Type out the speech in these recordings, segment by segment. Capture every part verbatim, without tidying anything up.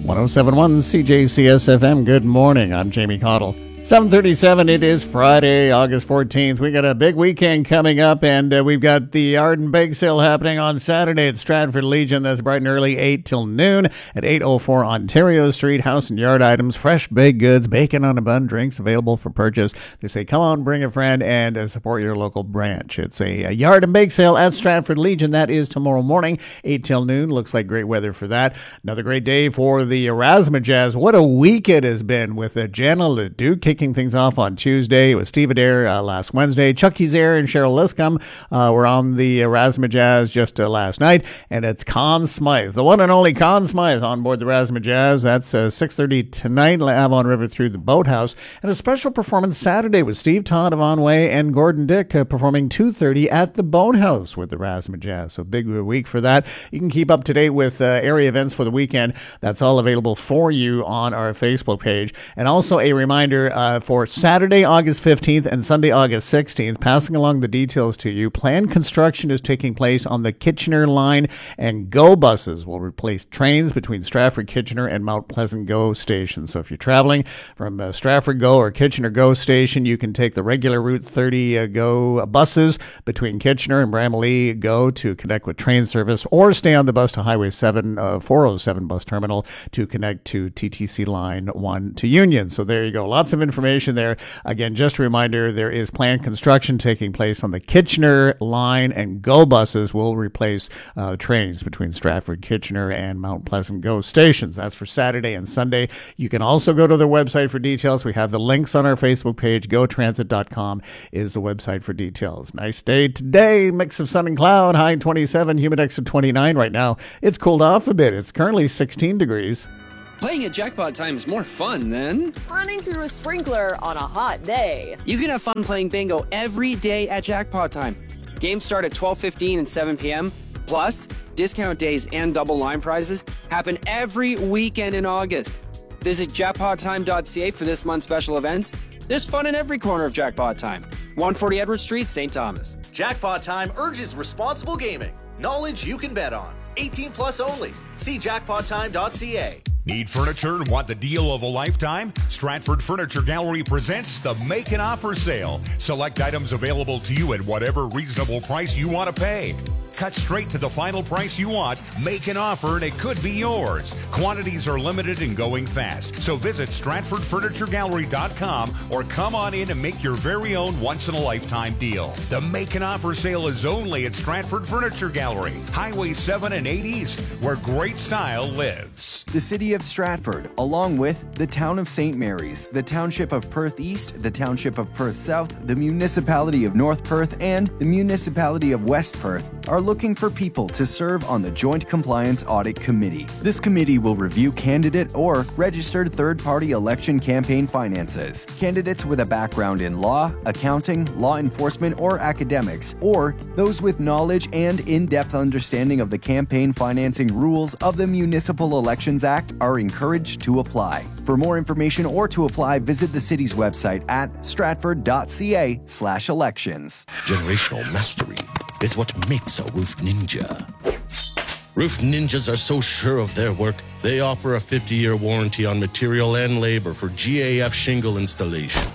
one oh seven point one C J C S F M. Good morning. I'm Jamie Cottle. seven thirty-seven, it is Friday, August fourteenth. We got a big weekend coming up, and uh, we've got the Arden Bake Sale happening on Saturday at Stratford Legion. That's bright and early, eight till noon at eight oh four Ontario Street. House and yard items, fresh baked goods, bacon on a bun, drinks available for purchase. They say, come on, bring a friend, and uh, support your local branch. It's a, a yard and bake sale at Stratford Legion. That is tomorrow morning, eight till noon. Looks like great weather for that. Another great day for the Erasmus. What a week it has been with uh, Jana Leduc kicking things off on Tuesday. It was Steve Adair uh, last Wednesday. Chucky Zare and Cheryl Liscombe uh, were on the Erasmus Jazz just uh, last night. And it's Conn Smythe, the one and only Conn Smythe, on board the Erasmus Jazz. That's uh, six thirty tonight, Avon River through the Boathouse. And a special performance Saturday with Steve Todd of On Way and Gordon Dick uh, performing two thirty at the Boathouse with the Erasmus Jazz. So big week for that. You can keep up to date with uh, area events for the weekend. That's all available for you on our Facebook page. And also a reminder, uh, for Saturday, August fifteenth and Sunday, August sixteenth, passing along the details to you. Planned construction is taking place on the Kitchener line, and GO buses will replace trains between Stratford, Kitchener, and Mount Pleasant GO station. So if you're traveling from uh, Stratford GO or Kitchener GO station, you can take the regular Route thirty uh, GO buses between Kitchener and Bramalea GO to connect with train service, or stay on the bus to Highway seven, uh, four oh seven bus terminal to connect to T T C Line one to Union. So there you go. Lots of information information there. Again, just a reminder, there is planned construction taking place on the Kitchener line, and GO buses will replace uh, trains between Stratford, Kitchener, and Mount Pleasant GO stations. That's for Saturday and Sunday. You can also go to their website for details. We have the links on our Facebook page. go transit dot com is the website for details. Nice day today. Mix of sun and cloud. High twenty-seven, humidex at twenty-nine right now. It's cooled off a bit. It's currently sixteen degrees. Playing at Jackpot Time is more fun than running through a sprinkler on a hot day. You can have fun playing bingo every day at Jackpot Time. Games start at twelve fifteen and seven p.m. Plus, discount days and double line prizes happen every weekend in August. Visit jackpot time dot c a for this month's special events. There's fun in every corner of Jackpot Time. one forty Edward Street, Saint Thomas. Jackpot Time urges responsible gaming. Knowledge you can bet on. eighteen plus only. See jackpot time dot c a. Need furniture and want the deal of a lifetime? Stratford Furniture Gallery presents the Make an Offer Sale. Select items available to you at whatever reasonable price you want to pay. Cut straight to the final price you want, make an offer, and it could be yours. Quantities are limited and going fast, so visit stratford furniture gallery dot com or come on in and make your very own once-in-a-lifetime deal. The Make an Offer Sale is only at Stratford Furniture Gallery, Highway seven and eight East, where great style lives. The City of Stratford, along with the Town of Saint Mary's, the Township of Perth East, the Township of Perth South, the Municipality of North Perth, and the Municipality of West Perth, are looking for people to serve on the Joint Compliance Audit Committee. This committee will review candidate or registered third-party election campaign finances. Candidates with a background in law, accounting, law enforcement, or academics, or those with knowledge and in-depth understanding of the campaign financing rules of the Municipal Elections Act are encouraged to apply. For more information or to apply, visit the city's website at stratford dot c a slash elections. Generational mastery is what makes a roof ninja. Roof ninjas are so sure of their work, they offer a fifty-year warranty on material and labor for G A F shingle installations.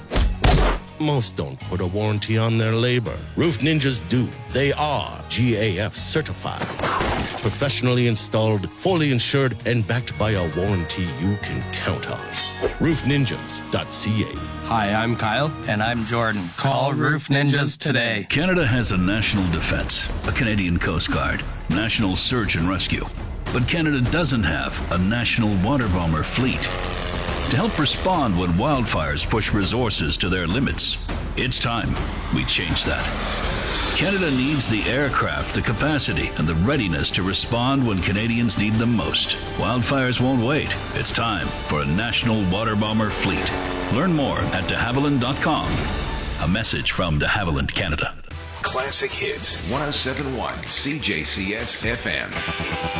Most don't put a warranty on their labor. Roof ninjas do. They are G A F certified, professionally installed, fully insured, and backed by a warranty you can count on. roof ninjas dot c a. Hi, I'm Kyle. And I'm Jordan. Call Roof Ninjas today. Canada has a national defense, a Canadian Coast Guard, national search and rescue. But Canada doesn't have a national water bomber fleet. To help respond when wildfires push resources to their limits, it's time we change that. Canada needs the aircraft, the capacity, and the readiness to respond when Canadians need them most. Wildfires won't wait. It's time for a national water bomber fleet. Learn more at de havilland dot com. A message from de Havilland Canada. Classic Hits, one oh seven point one C J C S F M.